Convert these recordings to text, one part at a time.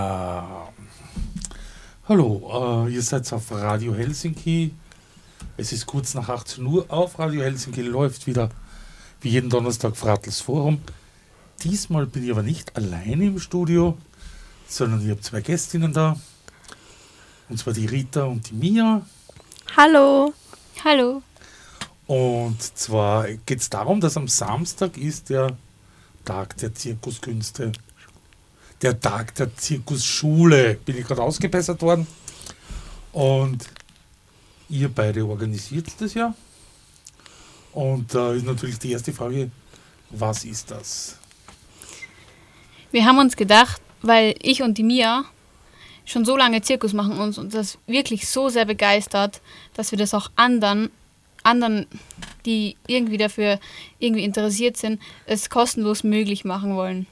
Hallo, ihr seid auf Radio Helsinki. Es ist kurz nach 18 Uhr. Auf Radio Helsinki läuft wieder wie jeden Donnerstag Fratels Forum. Diesmal bin ich aber nicht alleine im Studio, sondern ich habe zwei Gästinnen da. Und zwar die Rita und die Mia. Hallo. Hallo. Und zwar geht es darum, dass am Samstag ist der Tag der Zirkuskünste. Der Tag der Zirkusschule. Bin ich gerade ausgebessert worden. Und ihr beide organisiert das ja. Und da ist natürlich die erste Frage, was ist das? Wir haben uns gedacht, weil ich und die Mia schon so lange Zirkus machen und uns das wirklich so sehr begeistert, dass wir das auch anderen, die irgendwie dafür irgendwie interessiert sind, es kostenlos möglich machen wollen.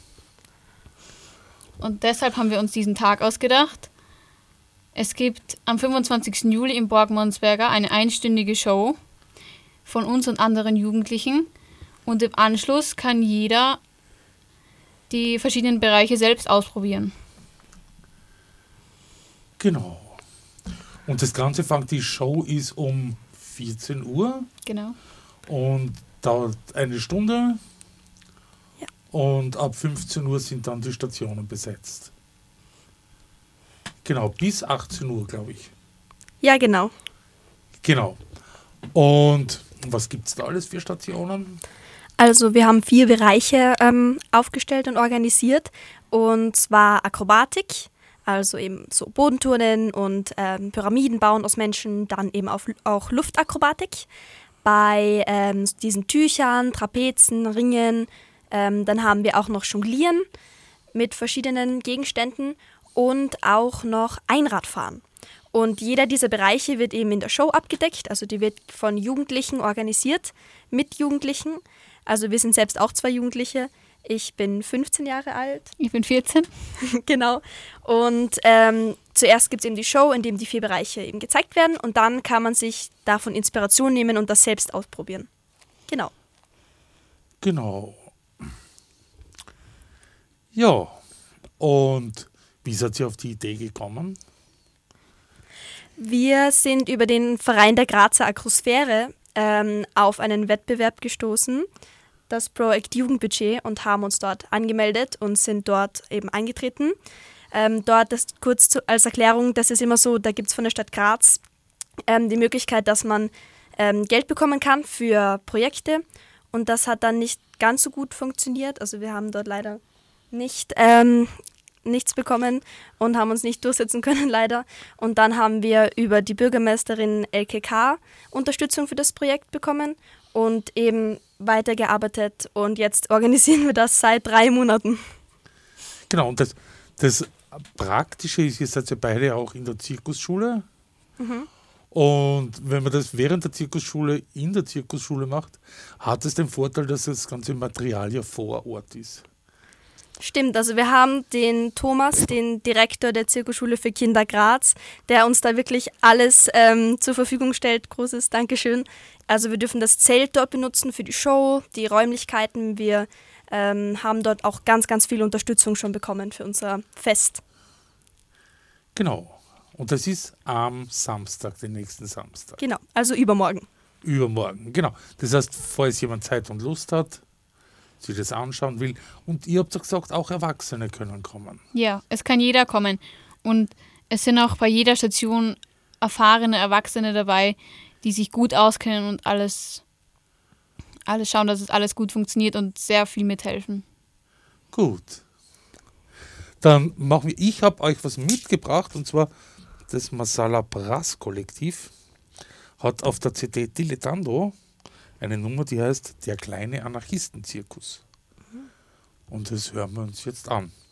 Und deshalb haben wir uns diesen Tag ausgedacht. Es gibt am 25. Juli im Borgmannsberger eine einstündige Show von uns und anderen Jugendlichen. Und im Anschluss kann jeder die verschiedenen Bereiche selbst ausprobieren. Genau. Und das Ganze die Show ist um 14 Uhr. Genau. Und dauert eine Stunde. Ja. Und ab 15 Uhr sind dann die Stationen besetzt. Genau, bis 18 Uhr, glaube ich. Ja, genau. Genau. Und was gibt es da alles für Stationen? Also wir haben 4 Bereiche aufgestellt und organisiert. Und zwar Akrobatik, also eben so Bodenturnen und Pyramiden bauen aus Menschen, dann eben auch Luftakrobatik. Bei diesen Tüchern, Trapezen, Ringen, dann haben wir auch noch Jonglieren mit verschiedenen Gegenständen und auch noch Einradfahren. Und jeder dieser Bereiche wird eben in der Show abgedeckt, also die wird von Jugendlichen organisiert, mit Jugendlichen. Also wir sind selbst auch 2 Jugendliche. Ich bin 15 Jahre alt. Ich bin 14. Genau. Und zuerst gibt es eben die Show, in dem die 4 Bereiche eben gezeigt werden und dann kann man sich davon Inspiration nehmen und das selbst ausprobieren. Genau. Genau. Ja, und wie seid ihr auf die Idee gekommen? Wir sind über den Verein der Grazer Akrosphäre auf einen Wettbewerb gestoßen, das Projekt Jugendbudget, und haben uns dort angemeldet und sind dort eben eingetreten. Dort ist kurz als Erklärung, das ist immer so, da gibt es von der Stadt Graz die Möglichkeit, dass man Geld bekommen kann für Projekte, und das hat dann nicht ganz so gut funktioniert. Also wir haben dort leider nichts bekommen und haben uns nicht durchsetzen können, leider. Und dann haben wir über die Bürgermeisterin LKK Unterstützung für das Projekt bekommen und eben weitergearbeitet. Und jetzt organisieren wir das seit 3 Monaten. Genau, und das Praktische ist, ihr seid ja beide auch in der Zirkusschule. Mhm. Und wenn man das während der Zirkusschule in der Zirkusschule macht, hat es den Vorteil, dass das ganze Material ja vor Ort ist. Stimmt, also wir haben den Thomas, den Direktor der Zirkusschule für Kinder Graz, der uns da wirklich alles zur Verfügung stellt. Großes Dankeschön. Also wir dürfen das Zelt dort benutzen für die Show, die Räumlichkeiten. Wir haben dort auch ganz, ganz viel Unterstützung schon bekommen für unser Fest. Genau. Und das ist am Samstag, den nächsten Samstag. Genau, also übermorgen. Übermorgen, genau. Das heißt, falls jemand Zeit und Lust hat, sich das anschauen will. Und ihr habt ja gesagt, auch Erwachsene können kommen. Ja, es kann jeder kommen. Und es sind auch bei jeder Station erfahrene Erwachsene dabei, die sich gut auskennen und alles schauen, dass es alles gut funktioniert und sehr viel mithelfen. Gut. Dann machen wir, ich habe euch was mitgebracht, und zwar das Masala Brass Kollektiv hat auf der CD Dilettando eine Nummer, die heißt Der kleine Anarchistenzirkus. Und das hören wir uns jetzt an.